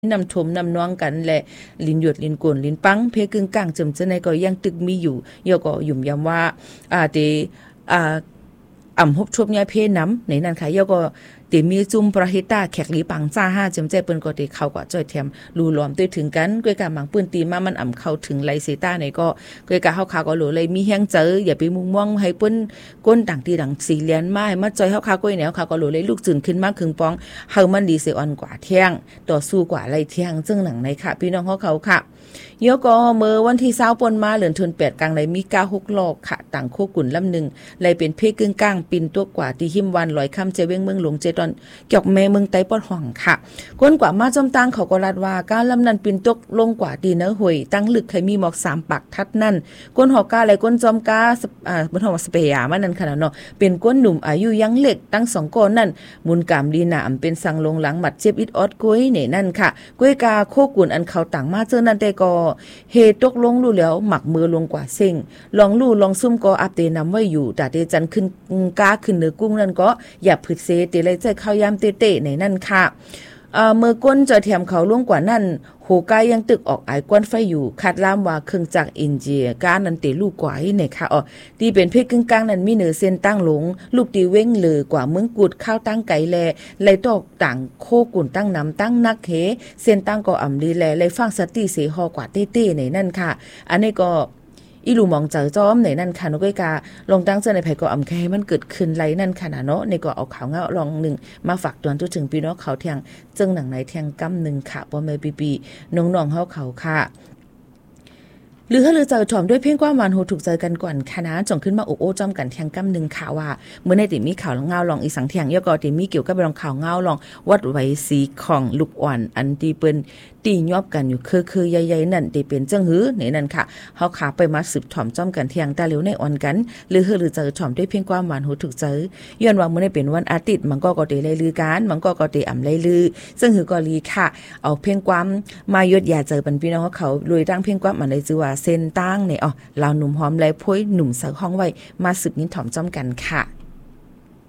นำทมนำน้องกันและลินหยดลินกวนลินปังเพกึ่งกลางจำจะในก็ยังตึกมีอยู่ยก็ยุ่มย้ำว่าเตอ่ำฮบชบเนี่ยเพน้ำในนั้นค่ะยก็เตมีจุ่มประหิตาแขกหลีปังจ้า5จำใจเปิ้นก็เตเข้ากว่าจ้อยแถมรูล้อมด้วยถึงกันก้วยกะหมังปืนตีมามันอ่ำเข้าถึงไลเซต้าในก็ก้วยกะเฮาขาก็โหลเลยมีแฮงเจออย่าไปมุงม่วงให้เปิ้นก้นต่างตีดังสีเหรียญมาให้มาจ้อยเฮาขาก้วยแนวขาก็โหลเลยลูกจืนขึ้นมาครึ่งปองเฮามันดีเซออนกว่าเที่ยงต่อสู้กว่าไลเที่ยงจึงหนังในค่ะพี่น้องเขาค่ะยก็เมื่อวันที่20ปนมาเหลือนทุน8กลางในมี96ลอกค่ะต่างโคกุ่นลำนึงไลเป็นเพกึ่งกลางปินตัวกว่าที่หิมวัน100ค่ำเจเว้งเมืองหลวงเจตอนเกี่ยวแม่เมืองไต้ปอดห่องค่ะก้นกว่ามาจอมตังเขาก็รัดว่าก้าลำนั้นปินตกลงกว่าดีเนอหวยตั้งลึกเคยมีหมอก3ปักทัดนั่นก้นหอกก้าอะไรก้นจอมก้าบนห้องสเปียมันนั่นขนาดเนาะเป็นก้นหนุ่มอายุยังเล็กตั้ง2ก้นนั่นมุนกามดีหนามเป็นสังลงหลังหมัดเจ็บอิดออดก้วยเนี่ยนั่นค่ะก้วยกาโคกุ่นอันเขาต่างมาเจอนั่นแต่ก็เฮตกลงรู้แล้วหมักมือลงกว่าเซ็งลองลู่ลองซุ่มก็อัปเดตนำไว้อยู่แต่เดจันขึ้นก้าขึ้นเนื้อกุ้งนั่นก็อย่าผึดเซเตเลยใจเข้ายามเตะในนั่นค่ะเมื่อก้นจะแถมเขาล่วงกว่านั่นโหกายยังตึกออกไอกวนไฟอยู่คาดล่ามว่าเครื่องจักรอินเดียก้านันเตลูกกว่าให้ในค่ะที่เป็นเพศกึ่งกลางนั้นมีเหนือเส้นตั้งหลงลูกตีเว้งเลยกว่าเมืองกุดข้าวตั้งไก่แลไหลตอกต่างโคกุ่นตั้งน้ำตั้งนักเฮเส้นตั้งก็อ่ำลีแลไหลฟังสติเสหอกว่าเต้ๆในนั่นค่ะอันนี้ก็อีลูมองเจอจ้อมในนั่นค่ะนกกาลงตั้งเจอในไผก็อำแค่ให้มันเกิดขึ้นไรนั่นค่ะนะเนาะในก็เอาข่าวเงาลองหนึ่งมาฝากตวนตัวถึงพี่น้องเขาเทียงจึงหนังไหนเทียงกำหนึ่งค่ะบ่แม่ปีน้องๆเฮาเขาค่ะหรือเจอถ่อมด้วยเพ่งกว่ามันโหถูกใจกันก่อนคณะจ่องขึ้นมาโอ้จ้อมกันเทียงกำหนึ่งค่ะว่าเมื่อในติมีข่าวเงาลองอีสังเทียงยก็ติมีเกี่ยวกับรองข่าวเงาลองวัดไว้สีของลูกอ่อนอันที่เปิ้นตียอบกันอยู่คือใหญ่ๆนั่นที่เป็นจังหือในนั่นค่ะเฮาขาไปมาสืบถ่อมจ้อมกันเทียงตาเหลียวในอ่อนกันหรือเจอถ่อมด้วยเพียงความหวานโหถูกใจย้อนว่ามื้อนี้เป็นวันอาทิตย์มันก็ได้ไล่ลือกันมันก็ได้อำไล่ลือซึ่งหือก็ลีค่ะเอาเพียงความมายดยาเจอปันพี่น้องเขาลุยตั้งเพียงความมันได้ชื่อว่าเส้นตั้งเนี่ยลาวหนุ่มหอมไล่พ้อยหนุ่มเสือห้องไว้มาสืบยินถ่อมจ้อมกันค่ะ